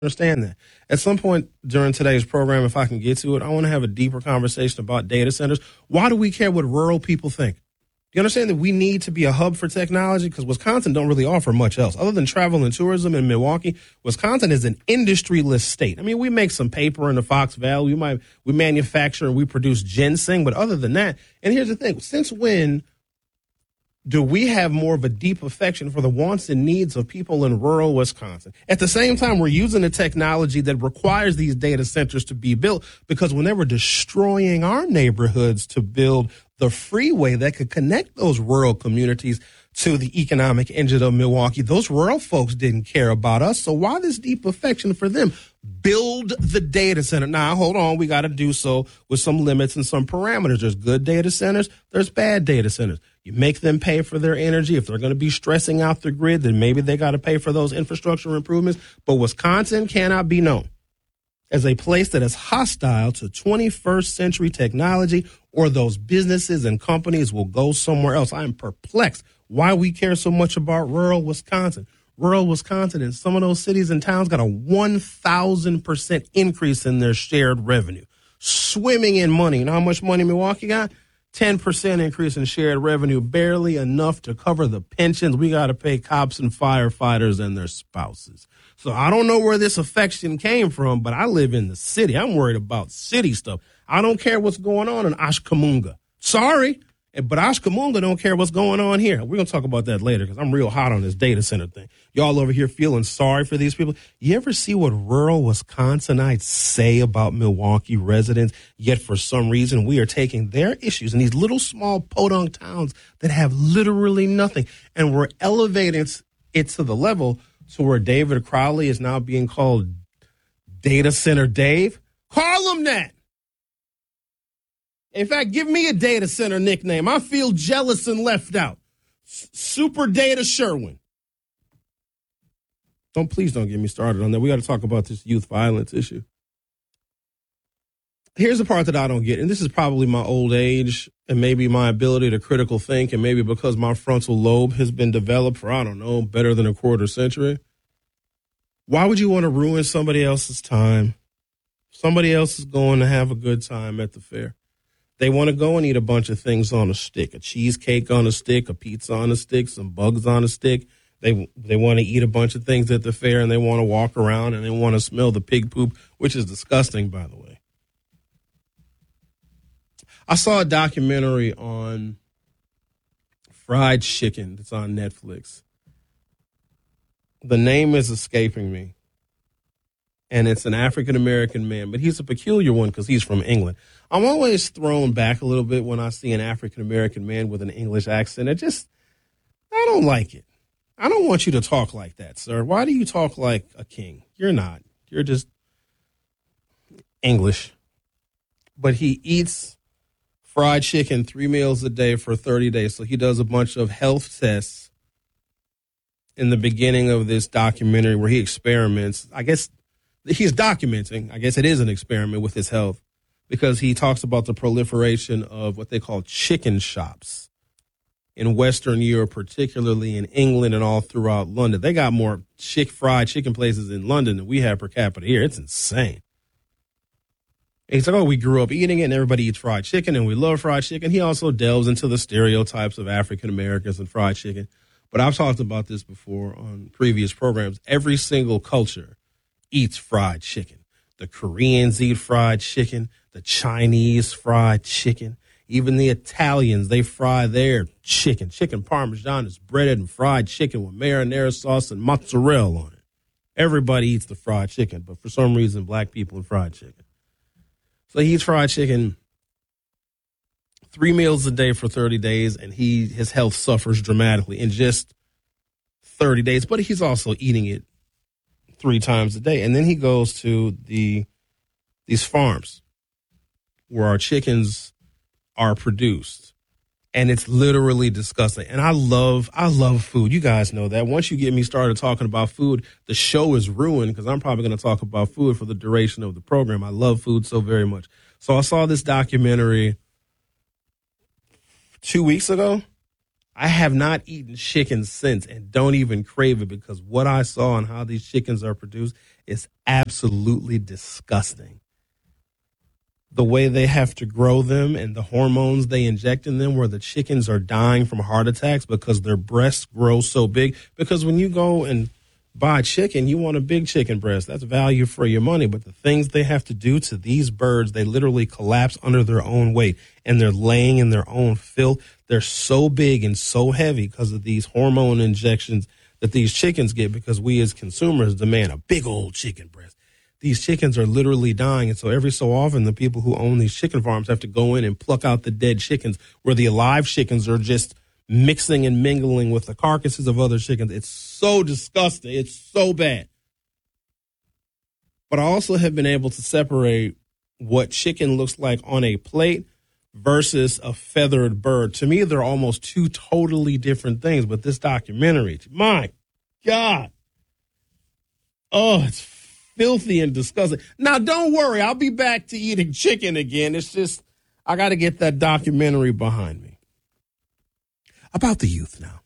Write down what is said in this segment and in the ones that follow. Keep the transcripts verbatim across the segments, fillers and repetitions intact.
Understand that. At some point during today's program, if I can get to it, I want to have a deeper conversation about data centers. Why do we care what rural people think? Do you understand that we need to be a hub for technology? Because Wisconsin don't really offer much else. Other than travel and tourism in Milwaukee, Wisconsin is an industry-less state. I mean, we make some paper in the Fox Valley. We might we manufacture and we produce ginseng. But other than that, and here's the thing, since when do we have more of a deep affection for the wants and needs of people in rural Wisconsin? At the same time, we're using the technology that requires these data centers to be built, because when they were destroying our neighborhoods to build the freeway that could connect those rural communities to the economic engine of Milwaukee, those rural folks didn't care about us. So why this deep affection for them? Build the data center. Now, hold on. We got to do so with some limits and some parameters. There's good data centers. There's bad data centers. You make them pay for their energy. If they're going to be stressing out the grid, then maybe they got to pay for those infrastructure improvements. But Wisconsin cannot be known as a place that is hostile to twenty-first century technology, or those businesses and companies will go somewhere else. I am perplexed why we care so much about rural Wisconsin. Rural Wisconsin and some of those cities and towns got a one thousand percent increase in their shared revenue, swimming in money. You know how much money Milwaukee got? ten percent increase in shared revenue, barely enough to cover the pensions we got to pay cops and firefighters and their spouses. So I don't know where this affection came from, but I live in the city. I'm worried about city stuff. I don't care what's going on in Ashkamunga. Sorry, but Ashkamunga don't care what's going on here. We're going to talk about that later because I'm real hot on this data center thing. Y'all over here feeling sorry for these people. You ever see what rural Wisconsinites say about Milwaukee residents? Yet for some reason, we are taking their issues in these little small podunk towns that have literally nothing, and we're elevating it to the level to where David Crowley is now being called Data Center Dave. Call him that. In fact, give me a data center nickname. I feel jealous and left out. S- Super Data Sherwin. Don't please don't get me started on that. We got to talk about this youth violence issue. Here's the part that I don't get, and this is probably my old age and maybe my ability to critical think, and maybe because my frontal lobe has been developed for, I don't know, better than a quarter century. Why would you want to ruin somebody else's time? Somebody else is going to have a good time at the fair. They want to go and eat a bunch of things on a stick, a cheesecake on a stick, a pizza on a stick, some bugs on a stick. They they want to eat a bunch of things at the fair, and they want to walk around, and they want to smell the pig poop, which is disgusting, by the way. I saw a documentary on fried chicken that's on Netflix. The name is escaping me, and it's an African-American man, but he's a peculiar one because he's from England. I'm always thrown back a little bit when I see an African-American man with an English accent. It just, I don't like it. I don't want you to talk like that, sir. Why do you talk like a king? You're not. You're just English. But he eats fried chicken three meals a day for thirty days. So he does a bunch of health tests in the beginning of this documentary where he experiments. I guess he's documenting. I guess it is an experiment with his health, because he talks about the proliferation of what they call chicken shops in Western Europe, particularly in England and all throughout London. They got more chick fried chicken places in London than we have per capita here. It's insane. And he's like, oh, we grew up eating it, and everybody eats fried chicken, and we love fried chicken. He also delves into the stereotypes of African Americans and fried chicken. But I've talked about this before on previous programs. Every single culture eats fried chicken. The Koreans eat fried chicken. The Chinese fried chicken. Even the Italians, they fry their chicken. Chicken Parmesan is breaded and fried chicken with marinara sauce and mozzarella on it. Everybody eats the fried chicken, but for some reason, black people eat fried chicken. So he eats fried chicken three meals a day for thirty days, and he his health suffers dramatically in just thirty days. But he's also eating it three times a day. And then he goes to the these farms where our chickens are produced. And it's literally disgusting. And I love, I love food. You guys know that. Once you get me started talking about food, the show is ruined, because I'm probably going to talk about food for the duration of the program. I love food so very much. So I saw this documentary two weeks ago. I have not eaten chicken since, and don't even crave it, because what I saw and how these chickens are produced is absolutely disgusting. The way they have to grow them and the hormones they inject in them, where the chickens are dying from heart attacks because their breasts grow so big. Because when you go and buy chicken, you want a big chicken breast. That's value for your money. But the things they have to do to these birds, they literally collapse under their own weight, and they're laying in their own filth. They're so big and so heavy because of these hormone injections that these chickens get, because we as consumers demand a big old chicken breast. These chickens are literally dying. And so every so often, the people who own these chicken farms have to go in and pluck out the dead chickens, where the alive chickens are just mixing and mingling with the carcasses of other chickens. It's so disgusting. It's so bad. But I also have been able to separate what chicken looks like on a plate versus a feathered bird. To me, they're almost two totally different things. But this documentary, my God. Oh, it's filthy and disgusting. Now, don't worry. I'll be back to eating chicken again. It's just, I got to get that documentary behind me. About the youth now.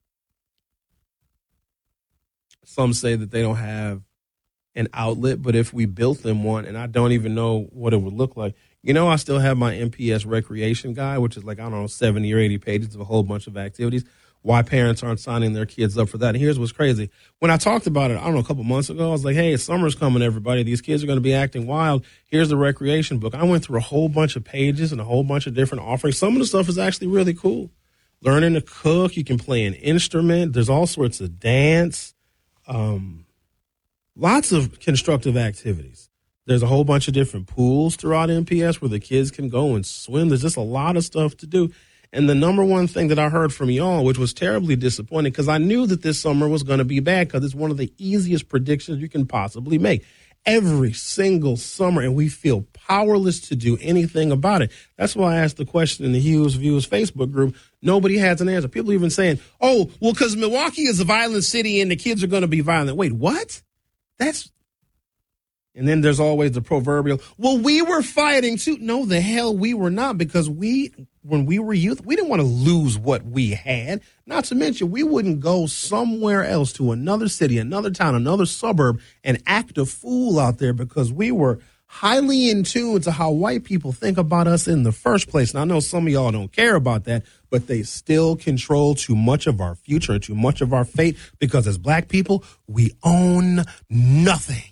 Some say that they don't have an outlet, but if we built them one, and I don't even know what it would look like. You know, I still have my M P S recreation guide, which is like, I don't know, seventy or eighty pages of a whole bunch of activities. Why parents aren't signing their kids up for that. And here's what's crazy. When I talked about it, I don't know, a couple months ago, I was like, hey, summer's coming, everybody. These kids are going to be acting wild. Here's the recreation book. I went through a whole bunch of pages and a whole bunch of different offerings. Some of the stuff is actually really cool. Learning to cook. You can play an instrument. There's all sorts of dance. Um, lots of constructive activities. There's a whole bunch of different pools throughout M P S where the kids can go and swim. There's just a lot of stuff to do. And the number one thing that I heard from y'all, which was terribly disappointing, because I knew that this summer was going to be bad, because it's one of the easiest predictions you can possibly make. Every single summer, and we feel powerless to do anything about it. That's why I asked the question in the Hughes Views Facebook group. Nobody has an answer. People even saying, oh, well, because Milwaukee is a violent city and the kids are going to be violent. Wait, what? That's... And then there's always the proverbial, well, we were fighting too. No, the hell we were not, because we, when we were youth, we didn't want to lose what we had. Not to mention, we wouldn't go somewhere else to another city, another town, another suburb, and act a fool out there, because we were highly in tune to how white people think about us in the first place. And I know some of y'all don't care about that, but they still control too much of our future and too much of our fate, because as black people, we own nothing.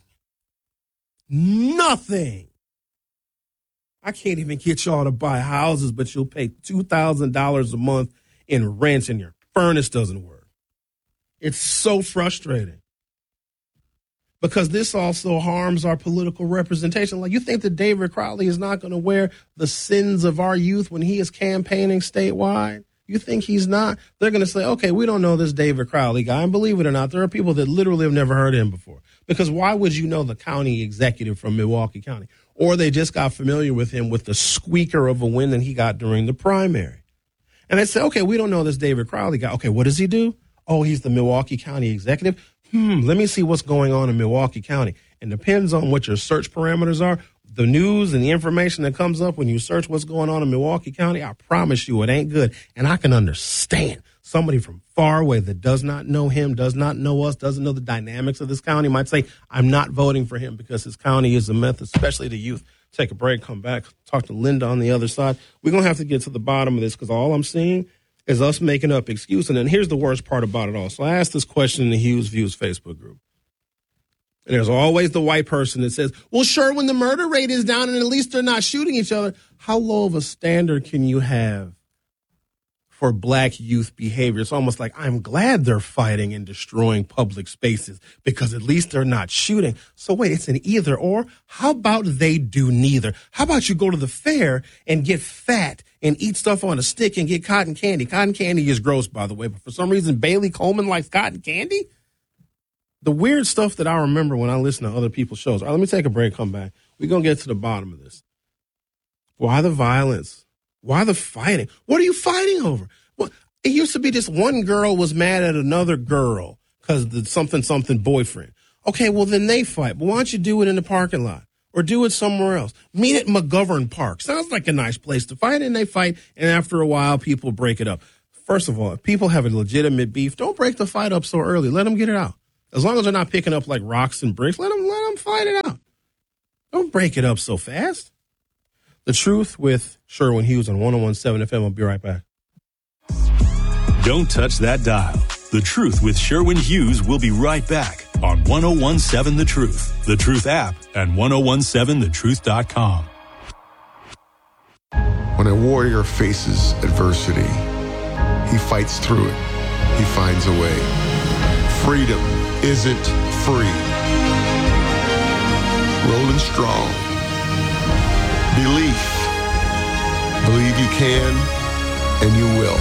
Nothing. I can't even get y'all to buy houses, but you'll pay two thousand dollars a month in rent and your furnace doesn't work. It's so frustrating, because this also harms our political representation. Like, you think that David Crowley is not going to wear the sins of our youth when he is campaigning statewide? You think he's not? They're going to say, okay, we don't know this David Crowley guy. And believe it or not, there are people that literally have never heard of him before. Because why would you know the county executive from Milwaukee County? Or they just got familiar with him with the squeaker of a win that he got during the primary. And they say, okay, we don't know this David Crowley guy. Okay, what does he do? Oh, he's the Milwaukee County executive. Hmm, let me see what's going on in Milwaukee County. And depends on what your search parameters are. The news and the information that comes up when you search what's going on in Milwaukee County, I promise you it ain't good. And I can understand somebody from far away that does not know him, does not know us, doesn't know the dynamics of this county might say, I'm not voting for him because his county is a mess, especially the youth. Take a break, come back, talk to Linda on the other side. We're going to have to get to the bottom of this, because all I'm seeing is us making up excuses. And then here's the worst part about it all. So I asked this question in the Hughes Views Facebook group. And there's always the white person that says, well, sure, when the murder rate is down and at least they're not shooting each other. How low of a standard can you have for black youth behavior? It's almost like, I'm glad they're fighting and destroying public spaces because at least they're not shooting. So wait, it's an either or. How about they do neither? How about you go to the fair and get fat and eat stuff on a stick and get cotton candy? Cotton candy is gross, by the way, but for some reason, Bailey Coleman likes cotton candy. The weird stuff that I remember when I listen to other people's shows. All right, let me take a break, come back. We're going to get to the bottom of this. Why the violence? Why the fighting? What are you fighting over? Well, it used to be this one girl was mad at another girl because the something, something boyfriend. Okay, well, then they fight. But why don't you do it in the parking lot or do it somewhere else? Meet at McGovern Park. Sounds like a nice place to fight, and they fight, and after a while, people break it up. First of all, if people have a legitimate beef, don't break the fight up so early. Let them get it out. As long as they're not picking up like rocks and bricks, let them, let them fight it out. Don't break it up so fast. The Truth with Sherwin Hughes on one oh one point seven F M. I'll be right back. Don't touch that dial. The Truth with Sherwin Hughes will be right back on one oh one point seven The Truth, The Truth app, and ten seventeen the truth dot com. When a warrior faces adversity, he fights through it. He finds a way. Freedom isn't free. Rolling strong. Belief. Believe you can, and you will.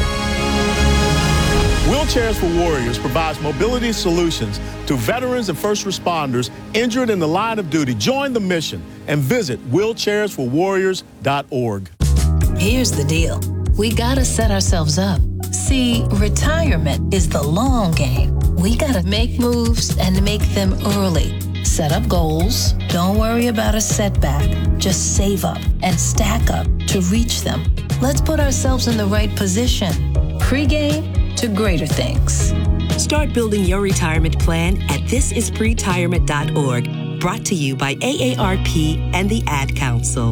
Wheelchairs for Warriors provides mobility solutions to veterans and first responders injured in the line of duty. Join the mission and visit wheelchairs for warriors dot org. Here's the deal. We gotta set ourselves up. See, retirement is the long game. We gotta make moves and make them early. Set up goals. Don't worry about a setback. Just save up and stack up to reach them. Let's put ourselves in the right position. Pre-game to greater things. Start building your retirement plan at this is pretirement dot org. Brought to you by A A R P and the Ad Council.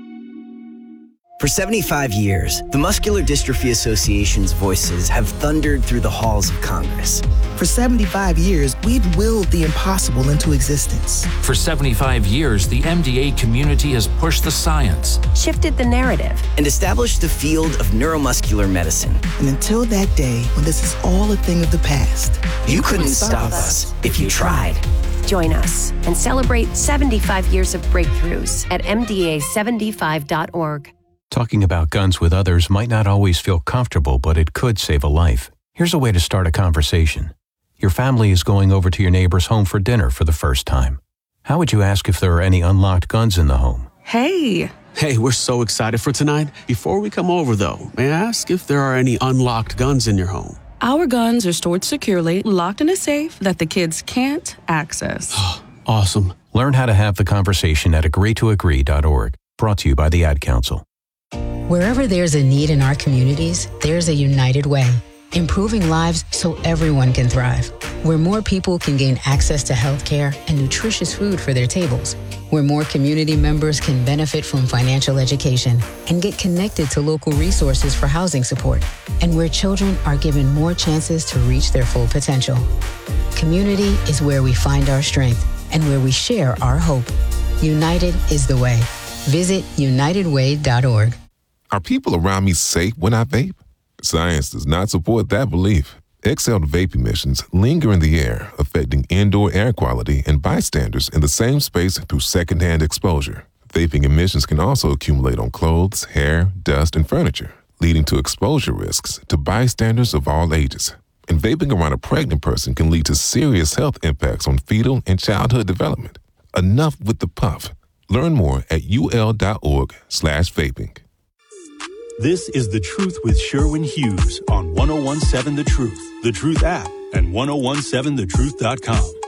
For seventy-five years, the Muscular Dystrophy Association's voices have thundered through the halls of Congress. For seventy-five years, we've willed the impossible into existence. For seventy-five years, the M D A community has pushed the science, shifted the narrative, and established the field of neuromuscular medicine. And until that day, when this is all a thing of the past, you, you couldn't, couldn't stop us, us if you tried. Join us and celebrate seventy-five years of breakthroughs at M D A seventy-five dot org. Talking about guns with others might not always feel comfortable, but it could save a life. Here's a way to start a conversation. Your family is going over to your neighbor's home for dinner for the first time. How would you ask if there are any unlocked guns in the home? Hey! Hey, we're so excited for tonight. Before we come over, though, may I ask if there are any unlocked guns in your home? Our guns are stored securely, locked in a safe that the kids can't access. Awesome. Learn how to have the conversation at agree to agree dot org. Brought to you by the Ad Council. Wherever there's a need in our communities, there's a United Way, improving lives so everyone can thrive. Where more people can gain access to health care and nutritious food for their tables. Where more community members can benefit from financial education and get connected to local resources for housing support. And where children are given more chances to reach their full potential. Community is where we find our strength and where we share our hope. United is the way. Visit united way dot org. Are people around me safe when I vape? Science does not support that belief. Exhaled vape emissions linger in the air, affecting indoor air quality and bystanders in the same space through secondhand exposure. Vaping emissions can also accumulate on clothes, hair, dust, and furniture, leading to exposure risks to bystanders of all ages. And vaping around a pregnant person can lead to serious health impacts on fetal and childhood development. Enough with the puff. Learn more at ul.org slash vaping. This is The Truth with Sherwin Hughes on ten seventeen The Truth, The Truth app, and ten seventeen the truth dot com.